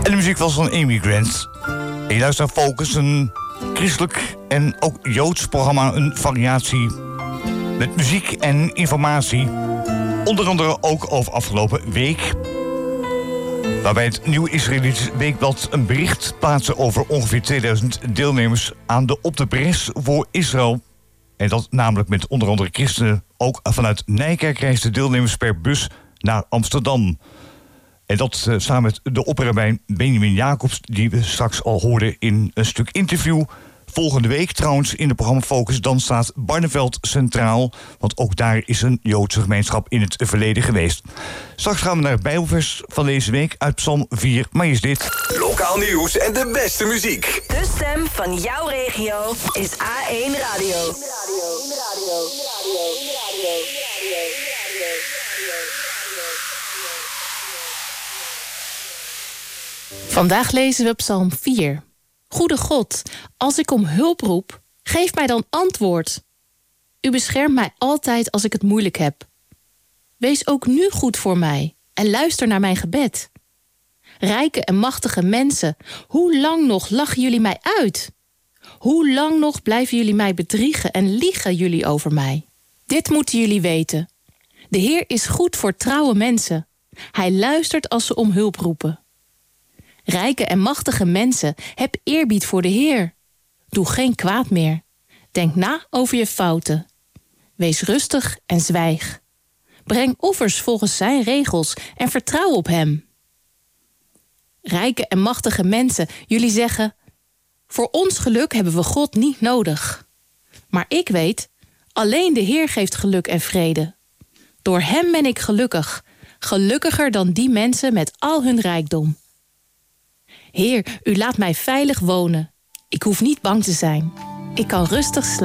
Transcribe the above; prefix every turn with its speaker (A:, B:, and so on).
A: En de muziek was van Amy Grant. En je luistert naar Focus, een christelijk en ook Joods programma, een variatie met muziek en informatie. Onder andere ook over afgelopen week, waarbij het Nieuw Israëlitisch Weekblad een bericht plaatste over ongeveer 2000 deelnemers aan de Op de Bres voor Israël. En dat namelijk met onder andere christenen. Ook vanuit Nijkerk reisden deelnemers per bus naar Amsterdam. En dat samen met de opperrabijn Benjamin Jacobs, die we straks al hoorden in een stuk interview. Volgende week trouwens in het programma Focus, dan staat Barneveld centraal. Want ook daar is een Joodse gemeenschap in het verleden geweest. Straks gaan we naar het Bijbelvers van deze week uit Psalm 4. Maar is dit
B: lokaal nieuws en de beste muziek.
C: De stem van jouw regio is A1 Radio.
D: Vandaag lezen we Psalm 4. Goede God, als ik om hulp roep, geef mij dan antwoord. U beschermt mij altijd als ik het moeilijk heb. Wees ook nu goed voor mij en luister naar mijn gebed. Rijke en machtige mensen, hoe lang nog lachen jullie mij uit? Hoe lang nog blijven jullie mij bedriegen en liegen jullie over mij? Dit moeten jullie weten. De Heer is goed voor trouwe mensen. Hij luistert als ze om hulp roepen. Rijke en machtige mensen, heb eerbied voor de Heer. Doe geen kwaad meer. Denk na over je fouten. Wees rustig en zwijg. Breng offers volgens zijn regels en vertrouw op hem. Rijke en machtige mensen, jullie zeggen: voor ons geluk hebben we God niet nodig. Maar ik weet, alleen de Heer geeft geluk en vrede. Door hem ben ik gelukkig, gelukkiger dan die mensen met al hun rijkdom. Heer, u laat mij veilig wonen. Ik hoef niet bang te zijn. Ik kan rustig slapen.